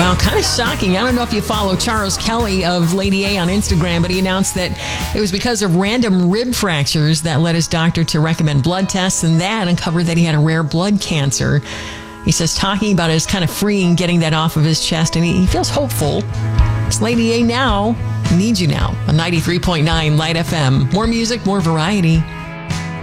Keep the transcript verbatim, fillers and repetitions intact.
Wow, kind of shocking. I don't know if you follow Charles Kelly of Lady A on Instagram, but he announced that it was because of random rib fractures that led his doctor to recommend blood tests, and that uncovered that he had a rare blood cancer. He says talking about it is kind of freeing, getting that off of his chest, and he, he feels hopeful. It's Lady A now. Need You Now on ninety-three point nine Light F M. More music, more variety.